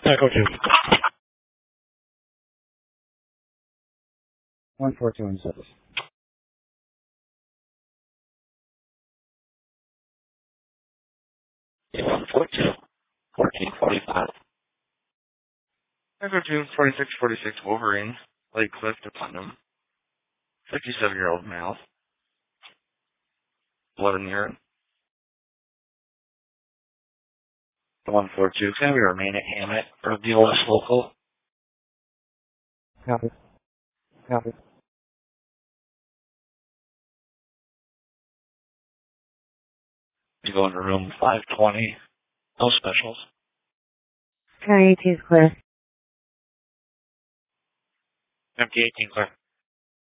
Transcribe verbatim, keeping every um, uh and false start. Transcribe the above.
Echo two. one four two in service. one four two, fourteen forty-five. Echo two, forty-six forty-six Wolverine, Lake Cliff to Putnam. fifty-seven-year-old male. Blood in urine. one four two, can we remain at Hammett or the oldest local? Copy. Copy. You go into room five twenty. No specials. County eighteen clear. Empty eighteen clear.